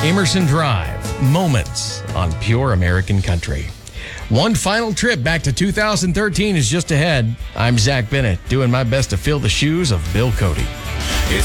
Emerson Drive, Moments on Pure American Country. One final trip back to 2013 is just ahead. I'm Zach Bennett, doing my best to fill the shoes of Bill Cody.